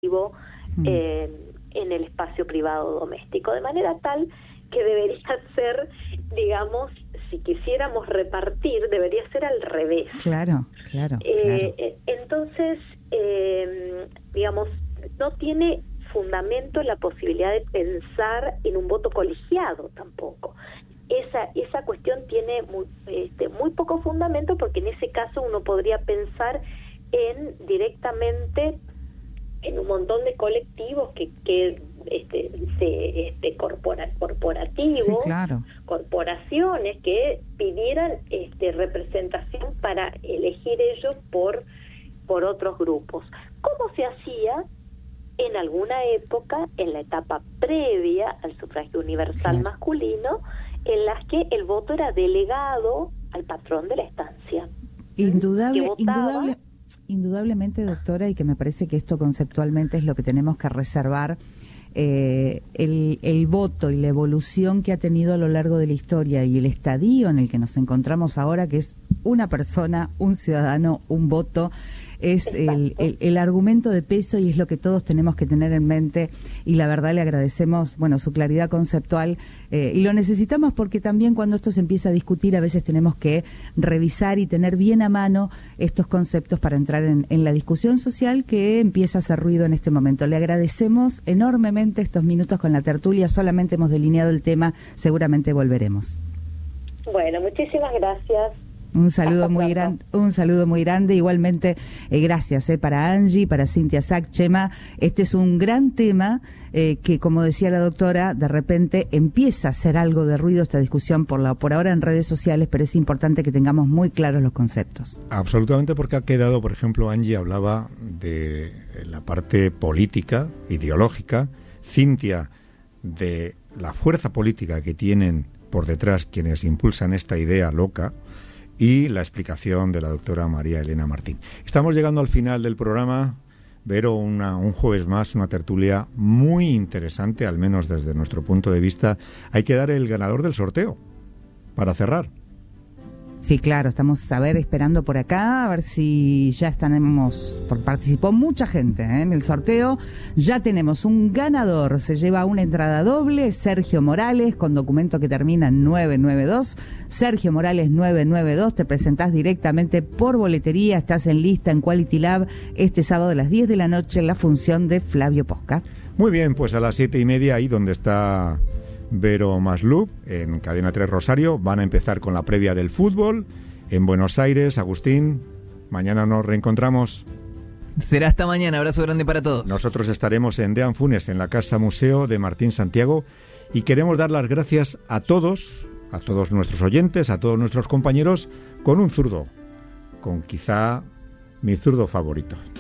en el espacio privado doméstico, de manera tal que debería ser, digamos, si quisiéramos repartir, debería ser al revés. Claro. Entonces, digamos, no tiene fundamento la posibilidad de pensar en un voto colegiado tampoco. Esa cuestión tiene muy poco fundamento, porque en ese caso uno podría pensar directamente en un montón de colectivos corporativos, sí, claro, corporaciones que pidieran representación para elegir ellos por otros grupos, como se hacía en alguna época, en la etapa previa al sufragio universal masculino, en las que el voto era delegado al patrón de la estancia. Indudablemente, doctora, y que me parece que esto conceptualmente es lo que tenemos que reservar, el voto y la evolución que ha tenido a lo largo de la historia y el estadio en el que nos encontramos ahora, que es una persona, un ciudadano, un voto, es el argumento de peso, y es lo que todos tenemos que tener en mente, y la verdad le agradecemos su claridad conceptual, y lo necesitamos porque también cuando esto se empieza a discutir a veces tenemos que revisar y tener bien a mano estos conceptos para entrar en la discusión social que empieza a hacer ruido en este momento. Le agradecemos enormemente estos minutos con la tertulia, solamente hemos delineado el tema, seguramente volveremos. Bueno, muchísimas gracias. Un saludo muy grande, igualmente gracias para Angie, para Cintia Sack, Chema. Este es un gran tema que, como decía la doctora, de repente empieza a hacer algo de ruido esta discusión por ahora en redes sociales, pero es importante que tengamos muy claros los conceptos. Absolutamente, porque ha quedado, por ejemplo, Angie hablaba de la parte política, ideológica, Cintia de la fuerza política que tienen por detrás quienes impulsan esta idea loca, y la explicación de la doctora María Elena Martín. Estamos llegando al final del programa. Vero, un jueves más, una tertulia muy interesante, al menos desde nuestro punto de vista. Hay que dar el ganador del sorteo para cerrar. Sí, claro, estamos esperando por acá, a ver si ya participó mucha gente en el sorteo. Ya tenemos un ganador, se lleva una entrada doble, Sergio Morales, con documento que termina en 992. Sergio Morales 992, te presentás directamente por boletería, estás en lista en Quality Lab este sábado a las 10 de la noche en la función de Flavio Posca. Muy bien, pues a las 7:30, ahí donde está Vero Maslup, en Cadena 3 Rosario, van a empezar con la previa del fútbol en Buenos Aires. Agustín, mañana nos reencontramos. Será hasta mañana, abrazo grande para todos. Nosotros estaremos en Dean Funes, en la Casa Museo de Martín Santiago, y queremos dar las gracias a todos nuestros oyentes, a todos nuestros compañeros, con un zurdo, con quizá mi zurdo favorito.